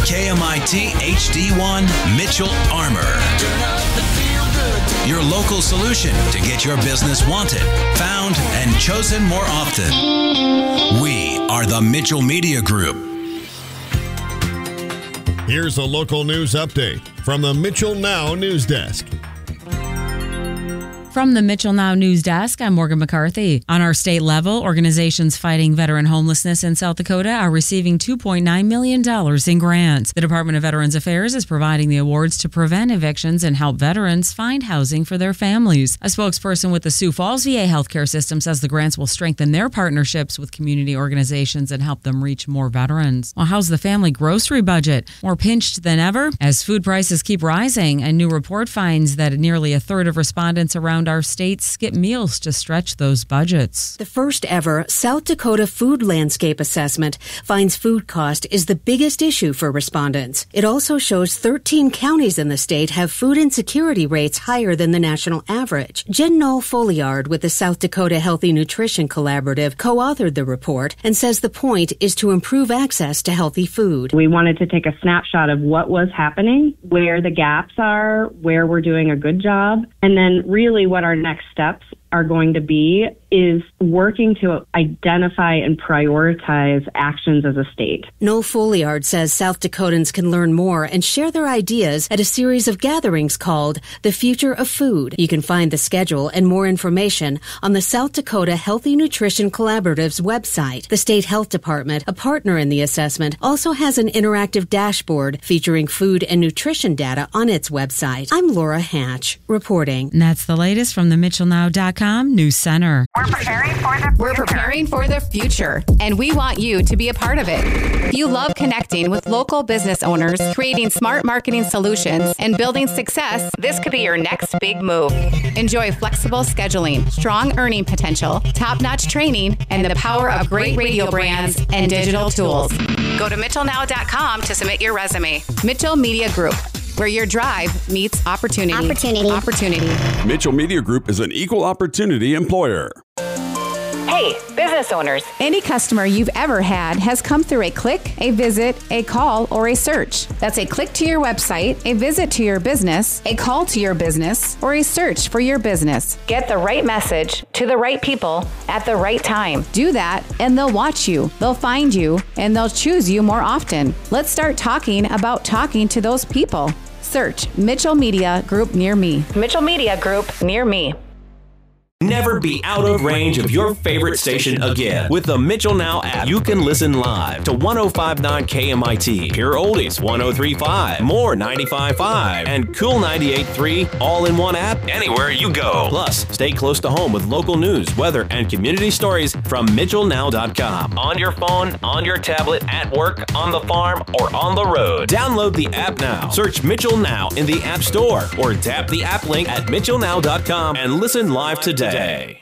KMIT HD1 Mitchell Armor. Your local solution to get your business wanted, found, and chosen more often. We are the Mitchell Media Group. Here's a local news update from the Mitchell Now News Desk. From the Mitchell Now News Desk, I'm Morgan McCarthy. On our state level, organizations fighting veteran homelessness in South Dakota are receiving $2.9 million in grants. The Department of Veterans Affairs is providing the awards to prevent evictions and help veterans find housing for their families. A spokesperson with the Sioux Falls VA healthcare system says the grants will strengthen their partnerships with community organizations and help them reach more veterans. Well, how's the family grocery budget? More pinched than ever? As food prices keep rising, a new report finds that nearly a third of respondents around our state skip meals to stretch those budgets. The first ever South Dakota Food Landscape Assessment finds food cost is the biggest issue for respondents. It also shows 13 counties in the state have food insecurity rates higher than the national average. Jen Knoll-Folliard with the South Dakota Healthy Nutrition Collaborative co-authored the report and says the point is to improve access to healthy food. We wanted to take a snapshot of what was happening, where the gaps are, where we're doing a good job, and then really what our next steps are going to be is working to identify and prioritize actions as a state. Knoll-Folliard says South Dakotans can learn more and share their ideas at a series of gatherings called The Future of Food. You can find the schedule and more information on the South Dakota Healthy Nutrition Collaborative's website. The State Health Department, a partner in the assessment, also has an interactive dashboard featuring food and nutrition data on its website. I'm Laura Hatch, reporting. And that's the latest from the MitchellNow.com News Center. We're preparing for the future, and we want you to be a part of it. If you love connecting with local business owners, creating smart marketing solutions, and building success, this could be your next big move. Enjoy flexible scheduling, strong earning potential, top-notch training, and the power of great radio brands and digital tools. Go to MitchellNow.com to submit your resume. Mitchell Media Group, where your drive meets opportunity. Mitchell Media Group is an equal opportunity employer. Hey, business owners. Any customer you've ever had has come through a click, a visit, a call, or a search. That's a click to your website, a visit to your business, a call to your business, or a search for your business. Get the right message to the right people at the right time. Do that, and they'll watch you, they'll find you, and they'll choose you more often. Let's start talking about talking to those people. Search Mitchell Media Group near me. Mitchell Media Group near me. Never be out of range of your favorite station again. With the Mitchell Now app, you can listen live to 105.9 KMIT, Pure Oldies 103.5, More 95.5, and Cool 98.3 all in one app anywhere you go. Plus, stay close to home with local news, weather, and community stories from MitchellNow.com. On your phone, on your tablet, at work, on the farm, or on the road. Download the app now. Search Mitchell Now in the App Store or tap the app link at MitchellNow.com and listen live today.